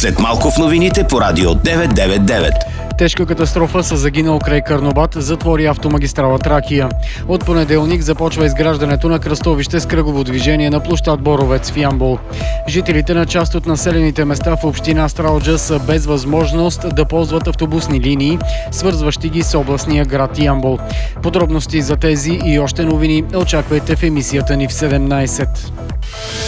След малко в новините по Радио 999. Тежка катастрофа с загинал край Карнобат затвори автомагистрала Тракия. От понеделник започва изграждането на кръстовище с кръгово движение на площад Боровец в Ямбол. Жителите на част от населените места в община Стралджа са без възможност да ползват автобусни линии, свързващи ги с областния град Ямбол. Подробности за тези и още новини очаквайте в емисията ни в 17.